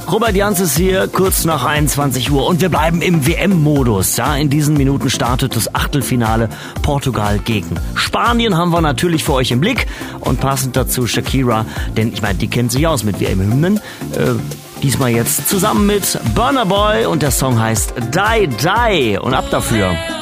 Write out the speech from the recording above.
Robert Jans ist hier, kurz nach 21 Uhr und wir bleiben im WM-Modus. Ja, in diesen Minuten startet das Achtelfinale Portugal gegen Spanien. Haben wir natürlich für euch im Blick und passend dazu Shakira, denn ich meine, die kennt sich aus mit WM-Hymnen. Diesmal jetzt zusammen mit Burna Boy und der Song heißt Die Die und ab dafür.